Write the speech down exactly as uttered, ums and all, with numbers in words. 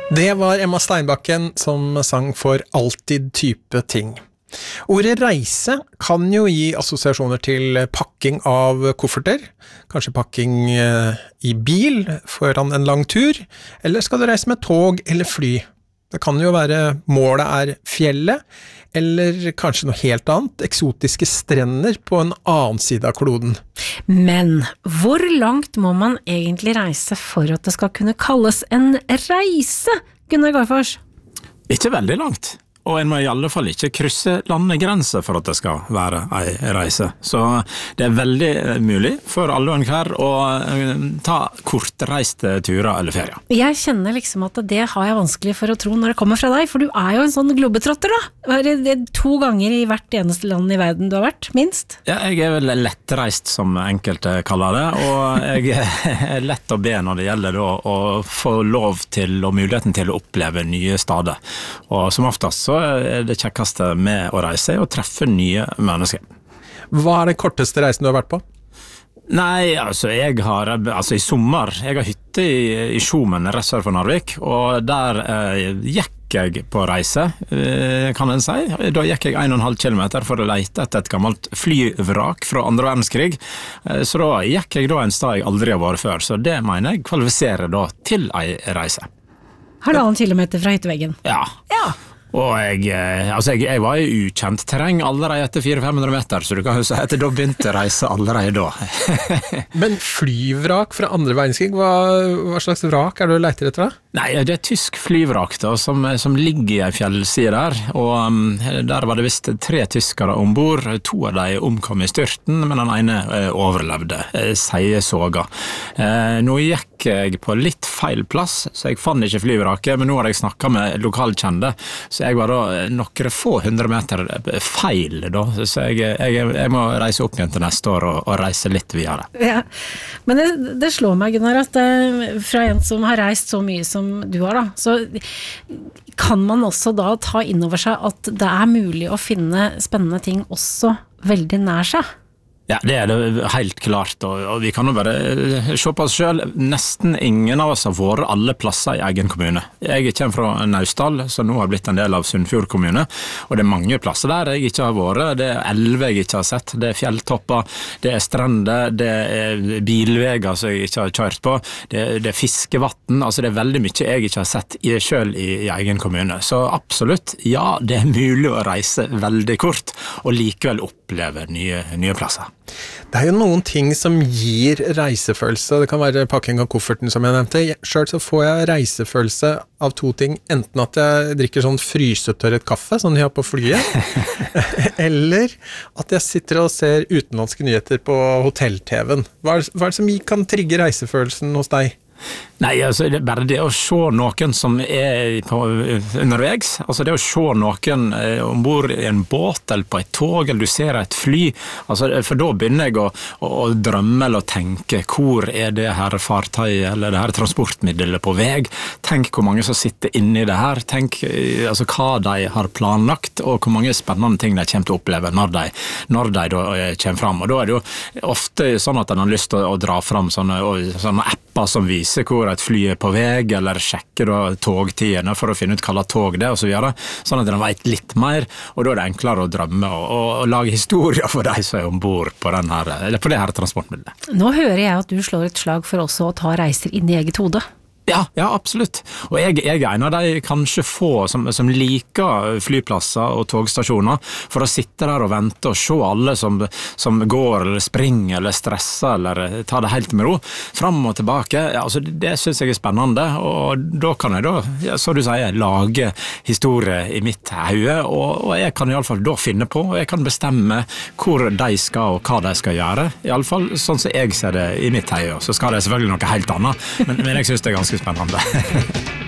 Det var Emma Steinbakken som sang for Alltid type ting. Ordet reise kan jo gi assosiasjoner til pakking av kofferter, kanskje pakking i bil foran en lang tur, eller skal du reise med tog eller fly? Det kan jo være målet er fjellet, eller kanskje noe helt annet, eksotiske strender på en annen side av kloden. Men hvor langt må man egentlig reise for at det skal kunne kalles en reise, Gunnar Garfors? Ikke veldig langt. Og en må i alle fall ikke krysse landegrenser for at det skal være en reise. Så det er veldig mulig for alle og enhver å ta kortreiste turer eller ferier. Jeg kjenner liksom at det har jeg vanskelig for å tro når det kommer fra deg, for du er jo en sånn globetrotter da. Det er to ganger i hvert eneste land i verden du har vært, minst. Ja, jeg er vel lettreist som enkelte kaller det, og jeg er lett å be når det gjelder da, å få lov til og muligheten til å oppleve nye steder. Og som oftest så er det kjekkeste med å reise og treffe nye mennesker. Hva er den korteste reisen du har vært på? Nei, altså jeg har, altså i sommer, jeg har hytte i, i Skjomen rett sør for Narvik, og der eh, gikk jeg på reise, eh, kan en si. Da gikk jeg en og en halv kilometer for å lete etter et gammelt flyvrak fra andre verdenskrig, eh, så da gikk jeg da en sted jeg aldri har vært før, så det mener jeg kvalifiserer da til en reise. Halvannen kilometer fra hytteveggen? Ja. Ja. Og jeg, altså jeg, jeg var i ukjent terreng allerede etter fire til fem hundre meter, så du kan jo si at da begynte å reise allerede da. Men flyvrak fra andre verdenskrig, hva, hva slags vrak er det du leter etter da? Nei, det er tysk flyvrak da, som, som ligger i en fjellside der, og um, der var det visst tre tyskere ombord, to av de omkom i styrten, men den ene eh, overlevde, eh, sier såga. Eh, nå gikk jeg på litt feil plass, så jeg fann ikke flyvraket, men nå har jeg snakket med lokalkjende, så jeg var da noen få hundre meter feil da, så jeg, jeg, jeg må reise opp igjen til neste år og, og reise litt videre. Ja, men det, det slår meg, Gunnar, at det, fra en som har reist så mye som du har da, så kan man også da ta inn over seg at det er mulig å finne spennende ting også veldig nær seg. Ja, det er det helt klart, og, og vi kan jo bare se på oss selv. Nesten ingen av oss har vært alle plasser i egen kommune. Jeg kommer fra Naustdal, som nå har blitt en del av Sunnfjord kommune, og det er mange plasser der jeg ikke har vært. Det er elver jeg ikke har sett, det er fjelltopper, det er strender, det er bilveger som jeg ikke har kjørt på, det er, det er fiskevatten, altså det er veldig mye jeg ikke har sett i, selv i, i egen kommune. Så absolutt, ja, det er mulig å reise veldig kort, og likevel oppleve nye, nye plasser. Det er jo noen ting som gir reisefølelse. Det kan være pakking av kofferten som jeg nevnte. Selv så får jeg reisefølelse av to ting. Enten at jeg drikker sånn frysetørret kaffe, sånn jeg har på flyet, eller at jeg sitter og ser utenlandske nyheter på hotell-tv-en. Hva er, hva er det som kan trigge reisefølelsen hos deg? Nei, altså det er bare det å se noen som er på undervegs, altså det å se noen eh, ombord i en båt eller på et tog, eller du ser et fly, altså, for da begynner jeg å, å, å drømme eller å tenke, hvor er det her fartøyet eller det her transportmiddelet på vei? Tenk hvor mange som sitter inne i det her, tenk eh, altså, hva de har planlagt, og hvor mange spennende ting de kommer til å oppleve når de, når de da eh, kommer frem, og da er det jo ofte sånn at de har lyst til å, å dra frem sånne, sånne apper som viser hvor et fly er på vei, eller sjekker da togtidene for å finne ut hva tog det er, og så videre, sånn at de vet litt mer, og da er det enklere å drømme og, og, og lage historier for de som er ombord på, den her, eller på det her transportmiddelet. Nå hører jeg at du slår et slag for også å ta reiser inn i eget hode. Ja, ja, absolutt. Og jeg, jeg er en av de kanskje få som, som liker flyplasser og togstasjoner, for å sitte der og vente og se alle som, som går eller springer eller stresser eller tar det helt med ro, fram og tilbake. Ja, altså, det synes jeg er spennende, og da kan jeg da, ja, så du sier, lage historie i mitt hode, og, og jeg kan i alle fall da finne på, og jeg kan bestemme hvor de skal og hva de skal gjøre. I alle fall sånn som jeg ser det i mitt hode, så skal det selvfølgelig noe helt annet, men, men jeg synes det er ganske spennende.